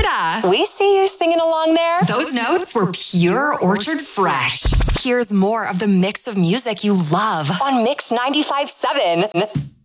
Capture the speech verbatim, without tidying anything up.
Marta. We see you singing along there. Those notes were pure Orchard Fresh. Here's more of the mix of music you love on Mix ninety-five point seven.